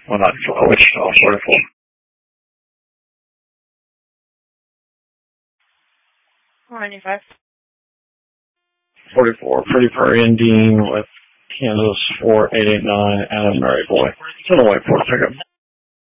Well, not Wichita, 44. 95. 44, Pretty Prairie Indian with Kansas 4889 and a Mary Boy. It's on the way for pickup.